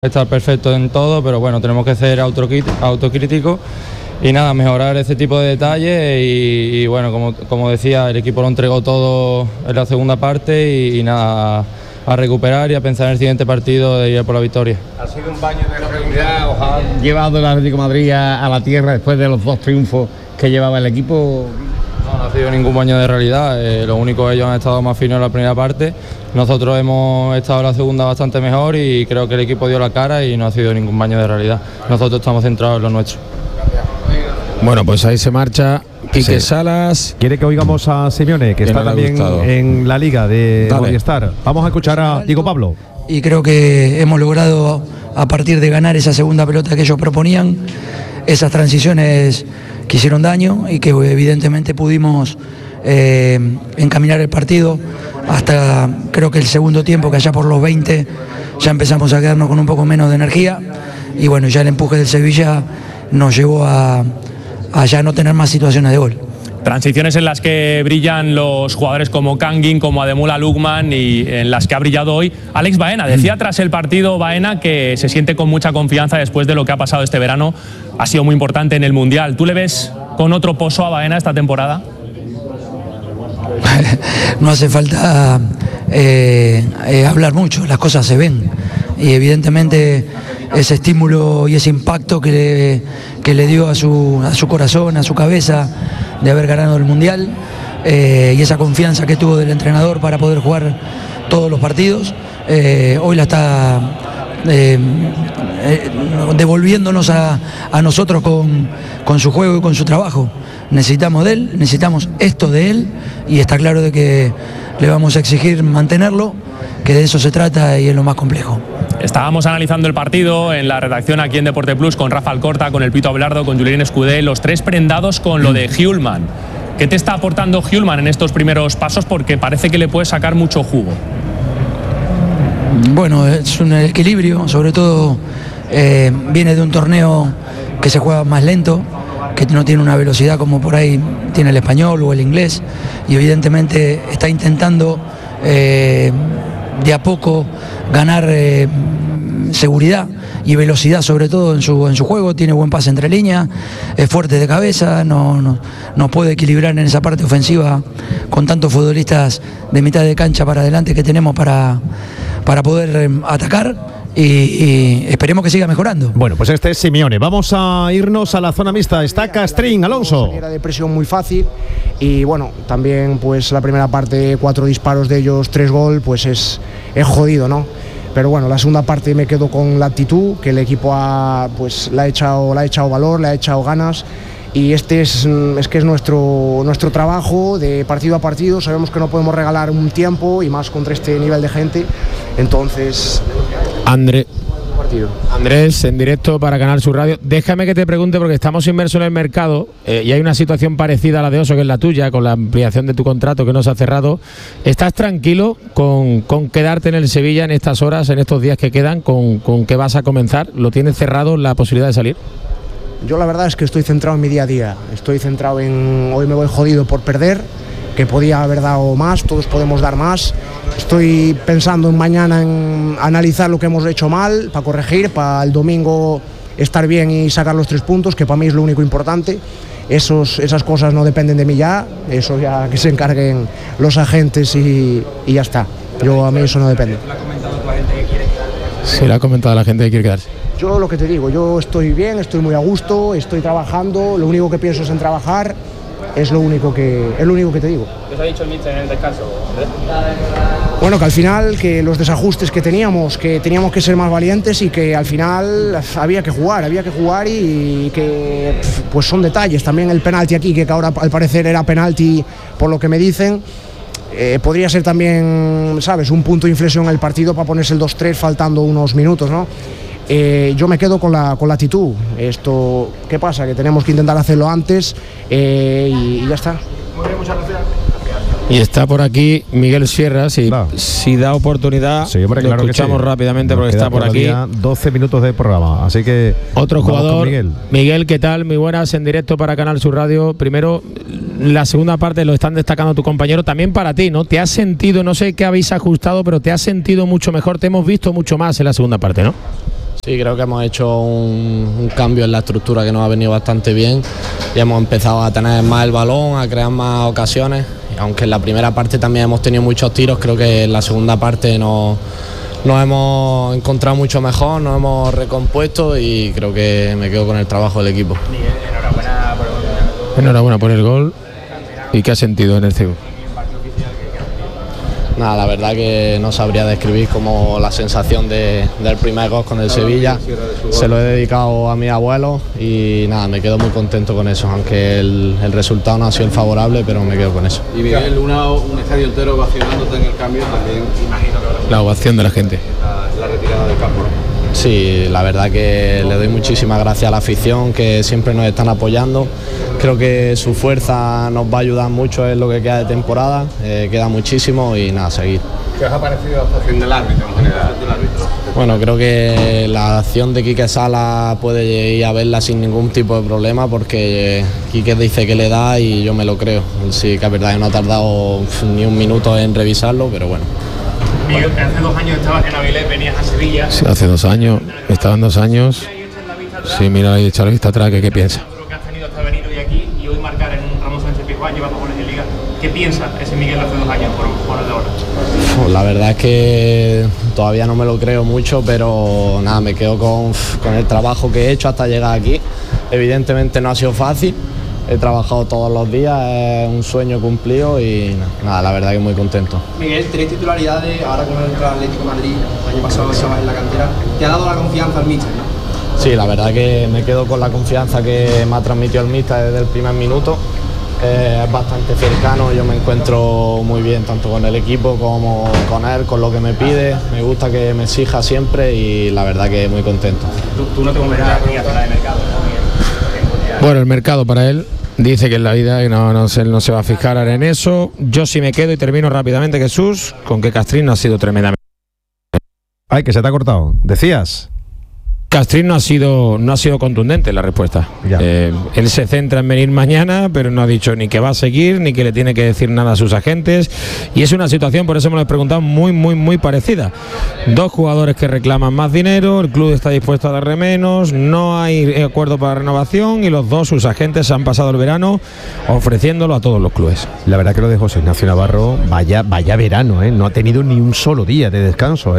Estar perfecto en todo, pero bueno, tenemos que ser autocríticos y nada, mejorar ese tipo de detalles y bueno, como decía, el equipo lo entregó todo en la segunda parte y nada, a recuperar y a pensar en el siguiente partido de ir por la victoria. Ha sido un baño de realidad, os ha llevado el Atlético de Madrid a la tierra después de los 2 triunfos que llevaba el equipo. No ha sido ningún baño de realidad, lo único que ellos han estado más finos en la primera parte, nosotros hemos estado en la segunda bastante mejor y creo que el equipo dio la cara y no ha sido ningún baño de realidad, nosotros estamos centrados en lo nuestro. Bueno, pues ahí se marcha Quique Salas. Quiere que oigamos a Simeone, que está no también en la liga de Movistar. Vamos a escuchar a Diego Pablo. Y creo que hemos logrado, a partir de ganar esa segunda pelota que ellos proponían, esas transiciones que hicieron daño y que evidentemente pudimos encaminar el partido hasta creo que el segundo tiempo, que allá por los 20 ya empezamos a quedarnos con un poco menos de energía y bueno, ya el empuje del Sevilla nos llevó a ya no tener más situaciones de gol. Transiciones en las que brillan los jugadores como Kangin, como Ademola Lookman y en las que ha brillado hoy Alex Baena. Decía tras el partido Baena que se siente con mucha confianza después de lo que ha pasado este verano. Ha sido muy importante en el Mundial. ¿Tú le ves con otro pozo a Baena esta temporada? No hace falta hablar mucho, las cosas se ven y evidentemente ese estímulo y ese impacto que le dio a su corazón, a su cabeza de haber ganado el Mundial y esa confianza que tuvo del entrenador para poder jugar todos los partidos, hoy la está devolviéndonos a nosotros con su juego y con su trabajo. Necesitamos de él, necesitamos esto de él y está claro de que le vamos a exigir mantenerlo, que de eso se trata y es lo más complejo. Estábamos analizando el partido en la redacción aquí en Deporte Plus con Rafa Alcorta, con el Pito Abelardo, con Julien Escudé, los tres prendados con lo de Hjulmand. ¿Qué te está aportando Hjulmand en estos primeros pasos? Porque parece que le puede sacar mucho jugo. Bueno, es un equilibrio, sobre todo viene de un torneo que se juega más lento, que no tiene una velocidad como por ahí tiene el español o el inglés y evidentemente está intentando de a poco ganar seguridad y velocidad sobre todo en su juego, tiene buen pase entre líneas, es fuerte de cabeza, no puede equilibrar en esa parte ofensiva con tantos futbolistas de mitad de cancha para adelante que tenemos para poder atacar. Y esperemos que siga mejorando. Bueno, pues este es Simeone. Vamos a irnos a la zona mixta. Está Castrín, Alonso. Era de presión muy fácil y bueno, también pues la primera parte 4 disparos de ellos, 3 gol, pues es jodido, ¿no? Pero bueno, la segunda parte me quedo con la actitud, que el equipo le ha echado valor, le ha echado ganas. Y es que es nuestro trabajo de partido a partido. Sabemos que no podemos regalar un tiempo y más contra este nivel de gente. Entonces, Andrés, en directo para Canal Sur Radio. Déjame que te pregunte, porque estamos inmersos en el mercado y hay una situación parecida a la de Oso, que es la tuya, con la ampliación de tu contrato que no se ha cerrado. ¿Estás tranquilo con quedarte en el Sevilla en estas horas, en estos días que quedan, con que vas a comenzar? ¿Lo tienes cerrado la posibilidad de salir? Yo la verdad es que estoy centrado en mi día a día. Estoy centrado en hoy me voy jodido por perder, que podía haber dado más, todos podemos dar más. Estoy pensando en mañana en analizar lo que hemos hecho mal, para corregir, para el domingo estar bien y sacar los 3 puntos, que para mí es lo único importante. Esas cosas no dependen de mí ya, eso ya que se encarguen los agentes y ya está. A mí eso no depende. Se le ha comentado a la gente que quiere quedarse. Yo lo que te digo, yo estoy bien, estoy muy a gusto, estoy trabajando, lo único que pienso es en trabajar, es lo único que te digo. ¿Qué os ha dicho el míster en el descanso, Andrés? Bueno, que al final, que los desajustes que teníamos que ser más valientes y que al final había que jugar y que pues son detalles. También el penalti aquí, que ahora al parecer era penalti por lo que me dicen, podría ser también, ¿sabes?, un punto de inflexión en el partido para ponerse el 2-3 faltando unos minutos, ¿no? Yo me quedo con la actitud. Esto, ¿qué pasa? Que tenemos que intentar hacerlo antes y ya está. Muy bien, muchas gracias. Y está por aquí Miguel Sierra, si da oportunidad, sí, hombre, lo claro escuchamos rápidamente porque está por aquí. 12 minutos de programa, así que otro jugador, Miguel, ¿qué tal? Muy buenas, en directo para Canal Sur Radio. Primero, la segunda parte lo están destacando tu compañero, también para ti, ¿no? Te has sentido, no sé qué habéis ajustado, pero te has sentido mucho mejor, te hemos visto mucho más en la segunda parte, ¿no? Sí, creo que hemos hecho un cambio en la estructura que nos ha venido bastante bien y hemos empezado a tener más el balón, a crear más ocasiones. Aunque en la primera parte también hemos tenido muchos tiros, creo que en la segunda parte nos hemos encontrado mucho mejor, nos hemos recompuesto y creo que me quedo con el trabajo del equipo. Miguel, enhorabuena por el gol. ¿Y qué has sentido en el CEU? Nada, la verdad que no sabría describir como la sensación del primer gol con el Sevilla. Se lo he dedicado a mi abuelo y nada, me quedo muy contento con eso, aunque el resultado no ha sido el favorable, pero me quedo con eso. Y Miguel, un estadio entero ovacionándote en el cambio, también imagino que la ovación de la gente. La retirada del campo, ¿no? Sí, la verdad que le doy muchísimas gracias a la afición que siempre nos están apoyando. Creo que su fuerza nos va a ayudar mucho en lo que queda de temporada, queda muchísimo y nada, seguir. ¿Qué os ha parecido la actuación del árbitro en general? Bueno, creo que la acción de Quique Sala puede ir a verla sin ningún tipo de problema porque Quique dice que le da y yo me lo creo. Sí, que es verdad que no ha tardado ni un minuto en revisarlo, pero bueno. Miguel, hace 2 años estabas en Avilés, venías a Sevilla. Sí, hace 2 años, estaban 2 años. Sí, mira, ahí echa la vista atrás, ¿qué piensa? Que has tenido hasta venir hoy aquí y hoy marcar en un Ramón Sánchez Pizjuán, llevando goles en Liga. ¿Qué piensa ese Miguel hace 2 años por el de ahora? La verdad es que todavía no me lo creo mucho, pero nada, me quedo con el trabajo que he hecho hasta llegar aquí. Evidentemente no ha sido fácil. He trabajado todos los días, es un sueño cumplido y nada, la verdad que muy contento. Miguel, tenéis titularidades ahora con el Atlético de Madrid, el año pasado estabas en la cantera, ¿te ha dado la confianza al míster, no? Sí, la verdad que me quedo con la confianza que me ha transmitido el míster desde el primer minuto. Es bastante cercano, yo me encuentro muy bien tanto con el equipo como con él, con lo que me pide. Me gusta que me exija siempre y la verdad que muy contento. Tú no te moverás ni a zona de mercado, ¿no, Miguel? Bueno, el mercado para él. Dice que en la vida no se va a fijar ahora en eso. Yo sí me quedo y termino rápidamente, Jesús, con que Castrín no ha sido tremendamente. Ay, que se te ha cortado. ¿Decías? Castrín no ha sido contundente en la respuesta. Él se centra en venir mañana, pero no ha dicho ni que va a seguir, ni que le tiene que decir nada a sus agentes. Y es una situación, por eso me lo he preguntado, muy parecida. 2 jugadores que reclaman más dinero, el club está dispuesto a darle menos, no hay acuerdo para renovación y los 2, sus agentes, han pasado el verano ofreciéndolo a todos los clubes. La verdad que lo de José Ignacio Navarro, vaya verano, no ha tenido ni un solo día de descanso.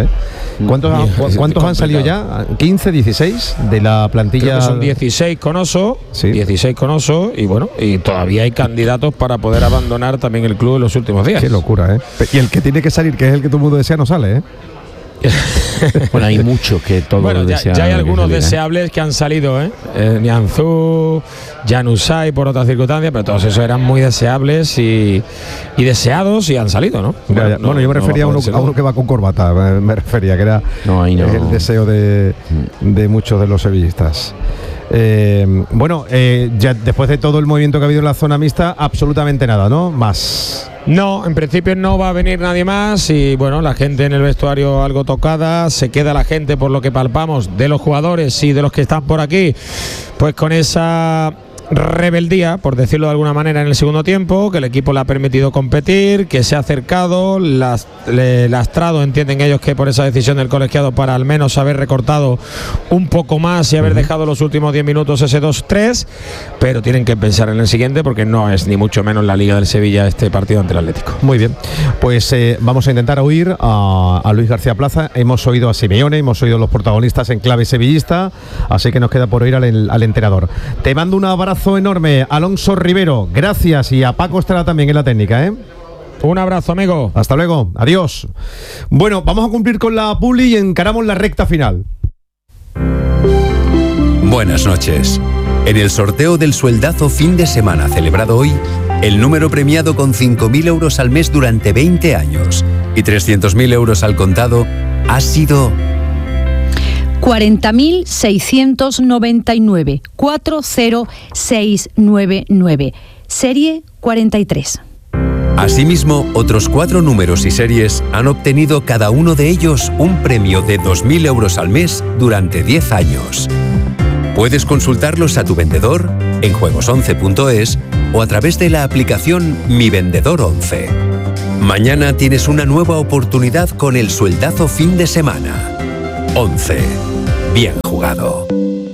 ¿Cuántos han salido ya? ¿15, 16 de la plantilla? Creo que son 16 con Oso, sí. 16 con Oso y bueno, y todavía hay candidatos para poder abandonar también el club en los últimos días. Qué locura, Y el que tiene que salir, que es el que todo el mundo desea, no sale, Bueno, hay muchos que todos desean. Ya hay algunos deseables que han salido, Nianzú, Januzaj por otras circunstancias, pero todos esos eran muy deseables y deseados y han salido, ¿no? Bueno, yo me refería a uno que va con corbata, me refería, que era el deseo de muchos de los sevillistas. Ya después de todo el movimiento que ha habido en la zona mixta, absolutamente nada, ¿no? Más. No, en principio no va a venir nadie más y bueno, la gente en el vestuario algo tocada, se queda la gente por lo que palpamos de los jugadores y de los que están por aquí, pues con esa rebeldía, por decirlo de alguna manera, en el segundo tiempo, que el equipo le ha permitido competir, que se ha acercado, lastrado, entienden ellos, que por esa decisión del colegiado para al menos haber recortado un poco más y haber dejado los últimos 10 minutos ese 2-3, pero tienen que pensar en el siguiente porque no es ni mucho menos la Liga del Sevilla este partido ante el Atlético. Muy bien, pues vamos a intentar oír a Luis García Plaza. Hemos oído a Simeone, hemos oído a los protagonistas en clave sevillista, así que nos queda por oír al entrenador. Te mando un abrazo enorme, Alonso Rivero, gracias, y a Paco estará también en la técnica, Un abrazo, amigo. Hasta luego, adiós. Bueno, vamos a cumplir con la publi y encaramos la recta final. Buenas noches. En el sorteo del sueldazo fin de semana celebrado hoy, el número premiado con 5.000 euros al mes durante 20 años y 300.000 euros al contado ha sido 40.699, 40699, serie 43. Asimismo, otros 4 números y series han obtenido cada uno de ellos un premio de 2.000 euros al mes durante 10 años. Puedes consultarlos a tu vendedor, en juegos11.es o a través de la aplicación Mi Vendedor 11. Mañana tienes una nueva oportunidad con el sueldazo fin de semana. 11. bien jugado.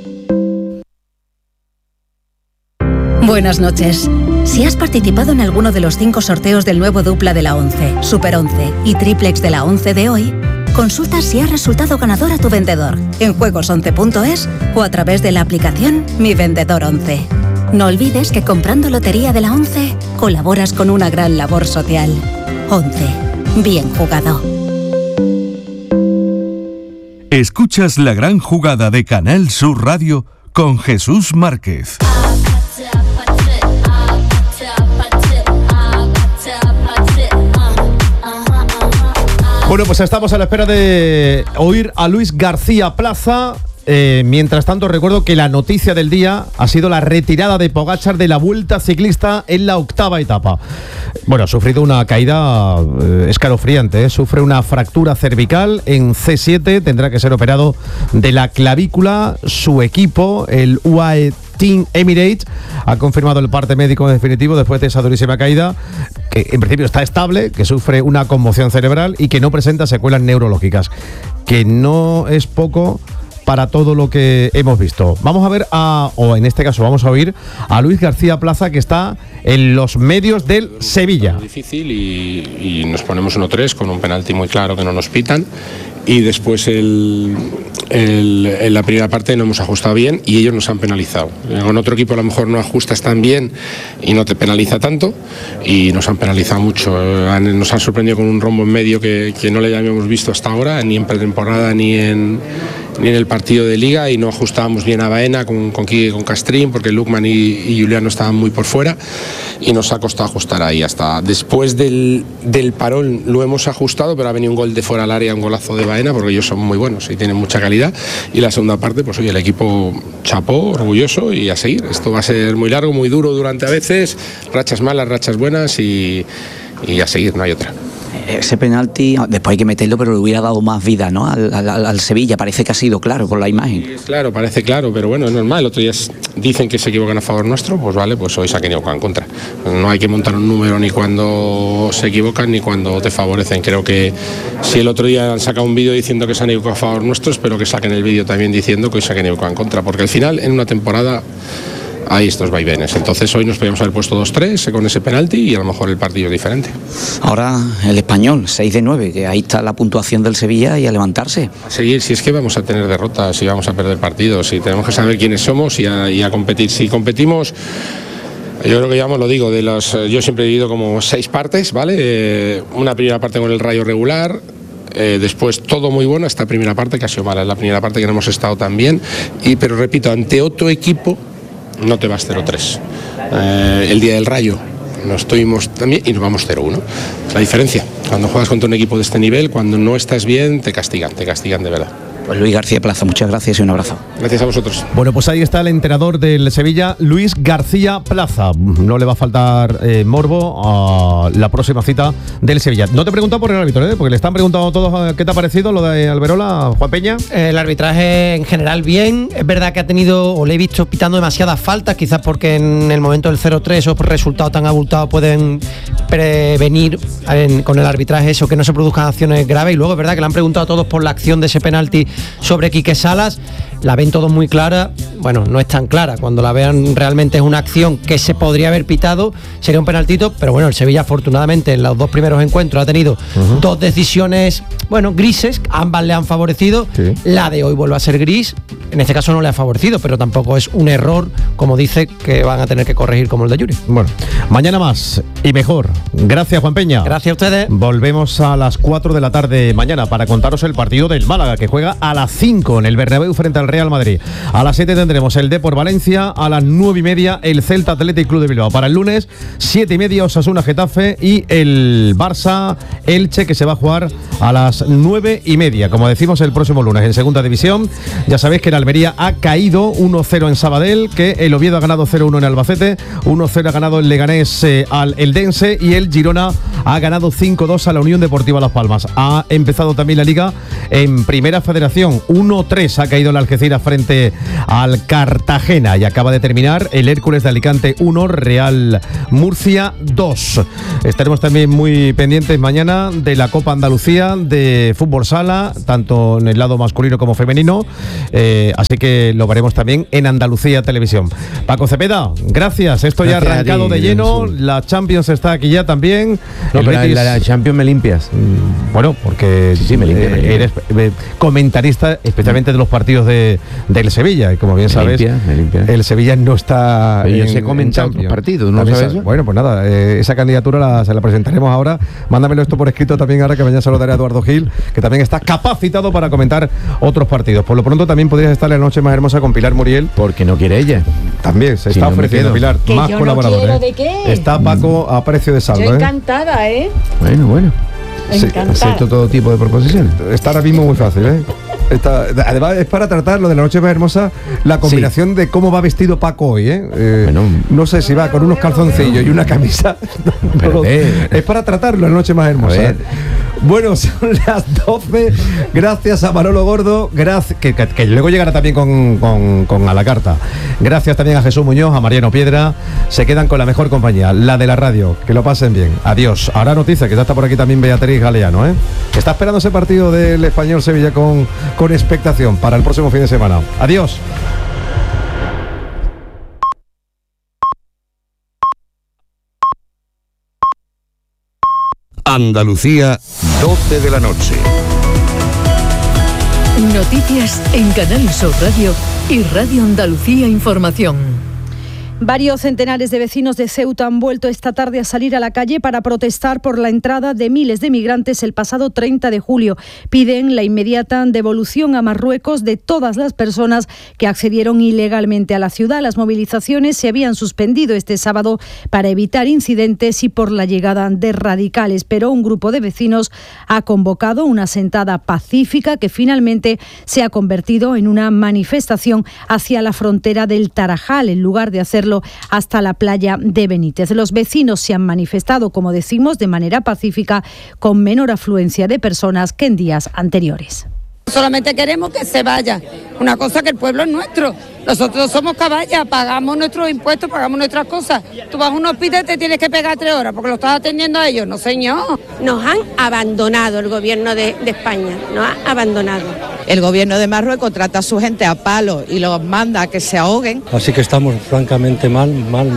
Buenas noches. Si has participado en alguno de los 5 sorteos del nuevo dupla de la 11, Super 11 y triplex de la 11 de hoy, consulta si has resultado ganador a tu vendedor en juegos11.es o a través de la aplicación Mi Vendedor 11. No olvides que comprando lotería de la 11 colaboras con una gran labor social. 11. Bien jugado. Escuchas La Gran Jugada de Canal Sur Radio con Jesús Márquez. Bueno, pues estamos a la espera de oír a Luis García Plaza. Mientras tanto, recuerdo que la noticia del día ha sido la retirada de Pogačar de la Vuelta Ciclista en la 8ª etapa. Bueno, ha sufrido una caída escalofriante, sufre una fractura cervical en C7, tendrá que ser operado de la clavícula. Su equipo, el UAE Team Emirates, ha confirmado el parte médico definitivo después de esa durísima caída, que en principio está estable, que sufre una conmoción cerebral y que no presenta secuelas neurológicas, que no es poco para todo lo que hemos visto. Vamos a ver o en este caso vamos a oír a Luis García Plaza, que está en los medios del Sevilla. Difícil y nos ponemos 1-3 con un penalti muy claro que no nos pitan, y después en la primera parte no hemos ajustado bien y ellos nos han penalizado. Con otro equipo a lo mejor no ajustas tan bien y no te penaliza tanto, y nos han penalizado mucho. Nos han sorprendido con un rombo en medio que no le habíamos visto hasta ahora, ni en pretemporada ni en el partido de Liga, y no ajustábamos bien a Baena con Quique, con Castrín, porque Lukman y Juliano estaban muy por fuera, y nos ha costado ajustar ahí. Hasta después del parón lo hemos ajustado, pero ha venido un gol de fuera al área, un golazo de Baena, porque ellos son muy buenos y tienen mucha calidad, y la segunda parte, pues oye, el equipo chapó, orgulloso, y a seguir. Esto va a ser muy largo, muy duro durante a veces, rachas malas, rachas buenas, y a seguir, no hay otra. Ese penalti, después hay que meterlo, pero le hubiera dado más vida, ¿no? Al Sevilla. Parece que ha sido claro con la imagen. Sí, claro, parece claro, pero bueno, es normal. El otro día dicen que se equivocan a favor nuestro, pues vale, pues hoy se han equivocado en contra. No hay que montar un número ni cuando se equivocan ni cuando te favorecen. Creo que si el otro día han sacado un vídeo diciendo que se han equivocado a favor nuestro, espero que saquen el vídeo también diciendo que hoy se han equivocado en contra, porque al final en una temporada hay estos vaivenes. Entonces hoy nos podríamos haber puesto 2-3 con ese penalti y a lo mejor el partido es diferente. Ahora el Español, 6-9, que ahí está la puntuación del Sevilla, y a levantarse. A seguir, si es que vamos a tener derrotas y vamos a perder partidos, y tenemos que saber quiénes somos y a competir. Si competimos, yo creo que ya lo digo, yo siempre he dividido como 6 partes, ¿vale? Una primera parte con el Rayo regular, después todo muy bueno, esta primera parte que ha sido mala, es la primera parte que no hemos estado tan bien, pero repito, ante otro equipo no te vas 0-3. El día del Rayo nos estuvimos también y nos vamos 0-1. La diferencia, cuando juegas contra un equipo de este nivel, cuando no estás bien, te castigan de verdad. Pues Luis García Plaza, muchas gracias y un abrazo. Gracias a vosotros. Bueno, pues ahí está el entrenador del Sevilla, Luis García Plaza. No le va a faltar morbo a la próxima cita del Sevilla. No te he preguntado por el árbitro, porque le están preguntando a todos qué te ha parecido lo de Alberola, Juan Peña. El arbitraje en general bien. Es verdad que ha tenido, o le he visto pitando demasiadas faltas, quizás porque en el momento del 0-3 esos resultados tan abultados pueden prevenir con el arbitraje eso, que no se produzcan acciones graves. Y luego es verdad que le han preguntado a todos por la acción de ese penalti sobre Quique Salas. La ven todos muy clara. Bueno, no es tan clara. Cuando la vean realmente es una acción que se podría haber pitado, sería un penaltito, pero bueno, el Sevilla afortunadamente en los 2 primeros encuentros ha tenido 2 decisiones, bueno, grises, ambas le han favorecido. Sí. La de hoy vuelve a ser gris, en este caso no le ha favorecido, pero tampoco es un error, como dice, que van a tener que corregir como el de Yuri. Bueno, mañana más y mejor. Gracias, Juan Peña. Gracias a ustedes. Volvemos a las 4 de la tarde mañana para contaros el partido del Málaga, que juega a las 5 en el Bernabéu frente al Real Madrid. A las 7 tendremos el Depor Valencia, a las 9:30 el Celta Athletic Club de Bilbao. Para el lunes, 7:30 Osasuna Getafe y el Barça Elche, que se va a jugar a las 9:30, como decimos, el próximo lunes en segunda división. Ya sabéis que el Almería ha caído 1-0 en Sabadell, que el Oviedo ha ganado 0-1 en Albacete, 1-0 ha ganado el Leganés al Eldense, y el Girona ha ganado 5-2 a la Unión Deportiva Las Palmas. Ha empezado también la Liga en Primera Federación. 1-3 ha caído el Algeciras frente al Cartagena y acaba de terminar el Hércules de Alicante 1, Real Murcia 2. Estaremos también muy pendientes mañana de la Copa Andalucía de fútbol sala, tanto en el lado masculino como femenino, así que lo veremos también en Andalucía Televisión. Paco Cepeda, gracias. Esto ya ha arrancado de lleno. La Champions está aquí ya también. No, pero la Champions me limpias. Bueno, porque sí, me limpia. Eres comentarista especialmente de los partidos del Sevilla, y como bien sabes, me limpia. el Sevilla no está. Pero yo sé comentar otros partidos, ¿no sabes eso? Bueno, pues nada, esa candidatura se la presentaremos ahora. Mándamelo esto por escrito también ahora, que mañana se lo daré a Eduardo Gil, que también está capacitado para comentar otros partidos. Por lo pronto también podrías estar en La Noche Más Hermosa con Pilar Muriel. Porque no quiere ella. También se está ofreciendo, Pilar, que más yo colaboradores. No quiero, ¿de qué? Está Paco a precio de saldo. Yo encantada, ¿eh? Bueno. Encantada. Acepto todo tipo de proposiciones. Está ahora mismo muy fácil, ¿eh? Además es para tratar lo de La Noche Más Hermosa, la combinación de cómo va vestido Paco hoy, ¿eh? No sé si va con unos calzoncillos y una camisa. Es para tratarlo La Noche Más Hermosa. Bueno, son las 12. Gracias a Manolo Gordo, que luego llegará también con a la carta. Gracias también a Jesús Muñoz, a Mariano Piedra. Se quedan con la mejor compañía, la de la radio. Que lo pasen bien. Adiós. Ahora noticia, que ya está por aquí también Beatriz Galeano, ¿eh? Que está esperando ese partido del Español Sevilla con expectación para el próximo fin de semana. Adiós. Andalucía, 12 de la noche. Noticias en Canal Sur Radio y Radio Andalucía Información. Varios centenares de vecinos de Ceuta han vuelto esta tarde a salir a la calle para protestar por la entrada de miles de migrantes el pasado 30 de julio. Piden la inmediata devolución a Marruecos de todas las personas que accedieron ilegalmente a la ciudad. Las movilizaciones se habían suspendido este sábado para evitar incidentes y por la llegada de radicales, pero un grupo de vecinos ha convocado una sentada pacífica que finalmente se ha convertido en una manifestación hacia la frontera del Tarajal, en lugar de hacerlo hasta la playa de Benítez. Los vecinos se han manifestado, como decimos, de manera pacífica, con menor afluencia de personas que en días anteriores. Solamente queremos que se vaya. Una cosa, que el pueblo es nuestro. Nosotros somos caballas, pagamos nuestros impuestos, pagamos nuestras cosas. Tú vas a un hospital y te tienes que pegar 3 horas porque lo estás atendiendo a ellos. No, señor. Nos han abandonado el gobierno de España, nos ha abandonado. El gobierno de Marruecos trata a su gente a palo y los manda a que se ahoguen. Así que estamos francamente mal,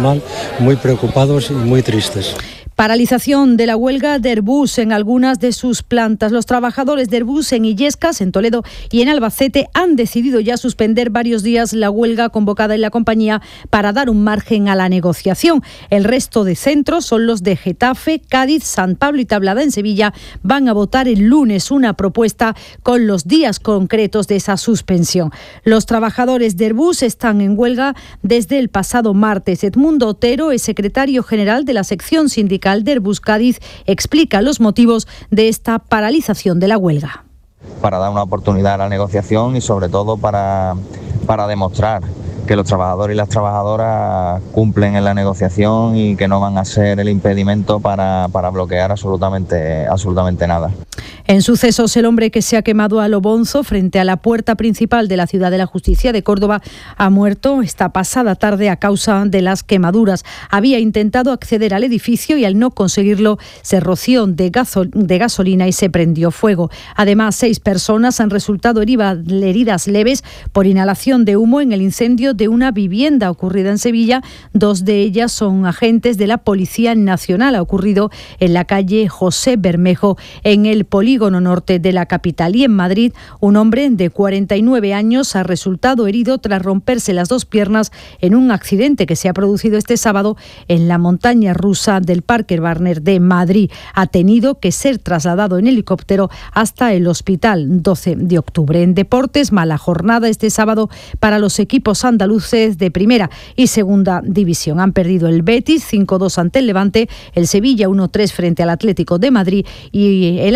muy preocupados y muy tristes. Paralización de la huelga de Airbus en algunas de sus plantas. Los trabajadores de Airbus en Illescas, en Toledo y en Albacete han decidido ya suspender varios días la huelga convocada en la compañía para dar un margen a la negociación. El resto de centros son los de Getafe, Cádiz, San Pablo y Tablada en Sevilla. Van a votar el lunes una propuesta con los días concretos de esa suspensión. Los trabajadores de Airbus están en huelga desde el pasado martes. Edmundo Otero es secretario general de la sección sindical de Airbus Cádiz, explica los motivos de esta paralización de la huelga. Para dar una oportunidad a la negociación y sobre todo para demostrar que los trabajadores y las trabajadoras cumplen en la negociación y que no van a ser el impedimento para bloquear absolutamente nada. En sucesos, el hombre que se ha quemado a lo bonzo frente a la puerta principal de la Ciudad de la Justicia de Córdoba ha muerto esta pasada tarde a causa de las quemaduras. Había intentado acceder al edificio y al no conseguirlo se roció de gasolina y se prendió fuego. Además, 6 personas han resultado heridas leves por inhalación de humo en el incendio de una vivienda ocurrida en Sevilla. 2 de ellas son agentes de la Policía Nacional. Ha ocurrido en la calle José Bermejo, en el polígono norte de la capital. Y en Madrid, un hombre de 49 años ha resultado herido tras romperse las 2 piernas en un accidente que se ha producido este sábado en la montaña rusa del Parque Barner de Madrid. Ha tenido que ser trasladado en helicóptero hasta el hospital 12 de octubre. En deportes, mala jornada este sábado para los equipos andaluces de primera y segunda división. Han perdido el Betis 5-2 ante el Levante, el Sevilla 1-3 frente al Atlético de Madrid y el Almería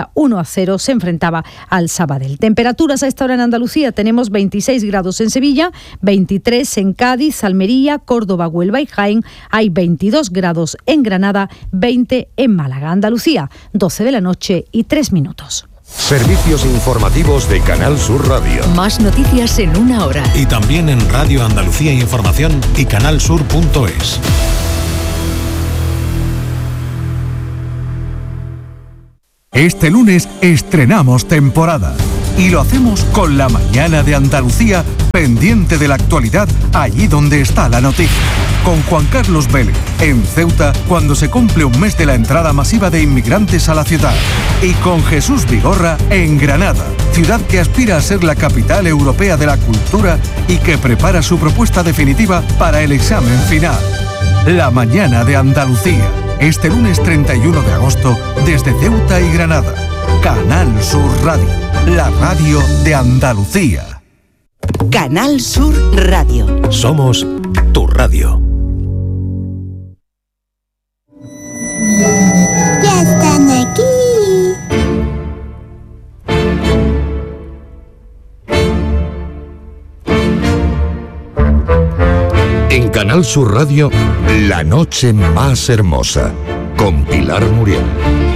Sevilla 1-0 se enfrentaba al Sabadell. Temperaturas a esta hora en Andalucía: tenemos 26 grados en Sevilla, 23 en Cádiz, Almería, Córdoba, Huelva y Jaén. Hay 22 grados en Granada, 20 en Málaga. Andalucía, 12 de la noche y 3 minutos. Servicios informativos de Canal Sur Radio. Más noticias en una hora. Y también en Radio Andalucía Información y canalsur.es. Este lunes estrenamos temporada y lo hacemos con la mañana de Andalucía, pendiente de la actualidad allí donde está la noticia. Con Juan Carlos Vélez, en Ceuta, cuando se cumple un mes de la entrada masiva de inmigrantes a la ciudad. Y con Jesús Vigorra, en Granada, ciudad que aspira a ser la capital europea de la cultura y que prepara su propuesta definitiva para el examen final. La mañana de Andalucía, este lunes 31 de agosto, desde Ceuta y Granada. Canal Sur Radio, la radio de Andalucía. Canal Sur Radio. Somos tu radio. Ya están aquí. En Canal Sur Radio, La Noche Más Hermosa, con Pilar Muriel.